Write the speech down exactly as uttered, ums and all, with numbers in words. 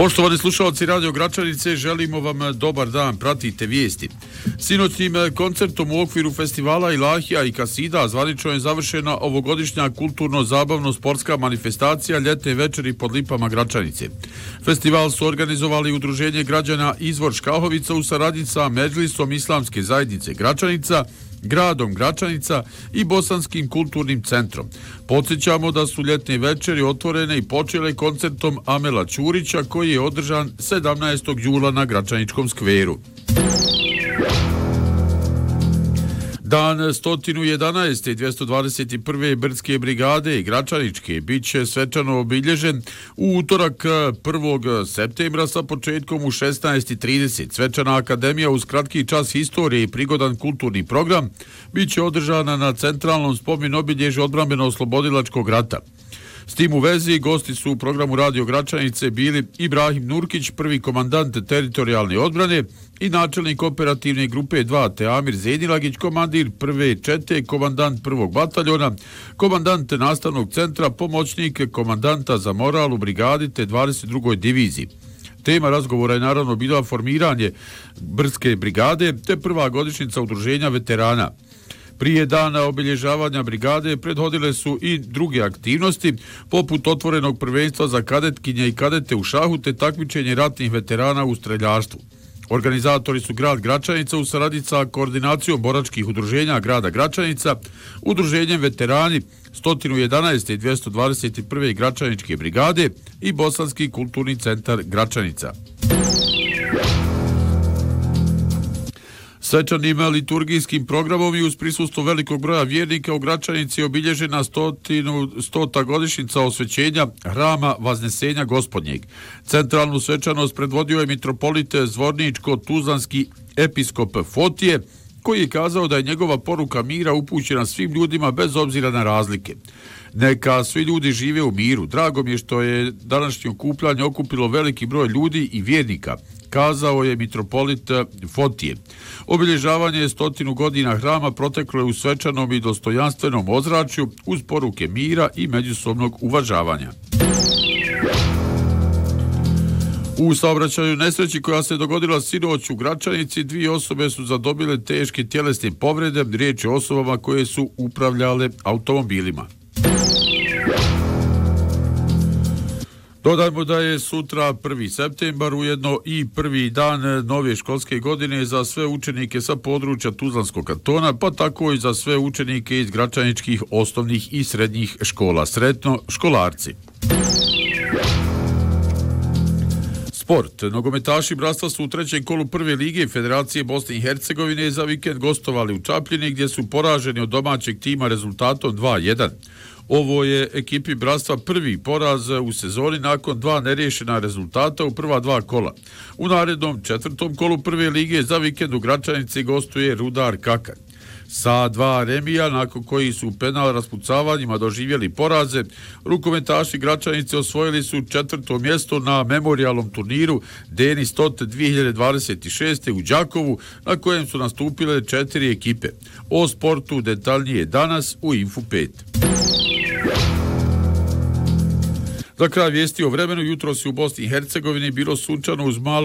Poštovani slušalci Radio Gračanice, želimo vam dobar dan, pratite vijesti. Sinoćnim koncertom u okviru festivala Ilahija i Kasida zvanično je završena ovogodišnja kulturno-zabavno-sportska manifestacija Ljetne večeri pod lipama Gračanice. Festival su organizovali Udruženje građana Izvor Škahovica u saradnji sa Medžlisom Islamske zajednice Gračanica, gradom Gračanica i Bosanskim kulturnim centrom. Podsjećamo da su ljetne večeri otvorene i počele koncertom Amela Ćurića koji je održan sedamnaestog jula na Gračaničkom skveru. Dan sto jedanaeste i dvjesto dvadeset prve brdske brigade i Gračaničke bit će svečano obilježen u utorak prvog septembra sa početkom u šesnaest i trideset. Svečana akademija uz kratki čas historije i prigodan kulturni program bit će održana na centralnom spomen obilježju odbrambeno-oslobodilačkog rata. S tim u vezi gosti su u programu Radio Gračanice bili Ibrahim Nurkić, prvi komandant teritorijalne odbrane i načelnik operativne grupe dva Teamir Zenilagić, komandir prve čete, komandant prvog bataljona, komandant nastavnog centra, pomoćnik komandanta za moral u brigadi te dvadeset drugoj diviziji. Tema razgovora je naravno bila formiranje brdske brigade te prva godišnjica udruženja veterana. Prije dana obilježavanja brigade prethodile su i druge aktivnosti, poput otvorenog prvenstva za kadetkinje i kadete u šahu te takmičenje ratnih veterana u streljaštvu. Organizatori su grad Gračanica u saradnji sa koordinacijom boračkih udruženja grada Gračanica, udruženjem veterani sto jedanaeste i dvjesto dvadeset prve Gračaničke brigade i Bosanski kulturni centar Gračanica. Svečanim liturgijskim programom i uz prisustvo velikog broja vjernika u Gračanici obilježena stota godišnjica osvećenja hrama Vaznesenja Gospodnjeg. Centralnu svečanost predvodio je mitropolit Zvorničko-Tuzlanski episkop Fotije, koji je kazao da je njegova poruka mira upućena svim ljudima bez obzira na razlike. Neka svi ljudi žive u miru. Drago mi je što je današnje okupljanje okupilo veliki broj ljudi i vjernika, kazao je mitropolit Fotije. Obilježavanje stotinu godina hrama proteklo je u svečanom i dostojanstvenom ozračju uz poruke mira i međusobnog uvažavanja. U saobraćaju nesreći koja se dogodila sinoć u Gračanici, dvije osobe su zadobile teške tjelesne povrede, riječ je o osobama koje su upravljale automobilima. Dodajmo da je sutra prvi septembar, ujedno i prvi dan nove školske godine za sve učenike sa područja Tuzlanskog kantona, pa tako i za sve učenike iz gračaničkih osnovnih i srednjih škola. Sretno, školarci! Sport. Nogometaši Bratstva su u trećem kolu prve lige Federacije Bosne i Hercegovine za vikend gostovali u Čapljini gdje su poraženi od domaćeg tima rezultatom dva jedan. Ovo je ekipi Bratstva prvi poraz u sezoni nakon dva neriješena rezultata u prva dva kola. U narednom četvrtom kolu prve lige za vikend u Gračanici gostuje Rudar Kakanj. Sa dva remija, nakon koji su u penal raspucavanjima doživjeli poraze, rukometaši Gračanice osvojili su četvrto mjesto na memorijalnom turniru Denis Tot dvije hiljade dvadeset šeste u Đakovu, na kojem su nastupile četiri ekipe. O sportu detaljnije danas u Info pet. Za kraj vijesti o vremenu, jutros je u Bosni i Hercegovini bilo sunčano uz malo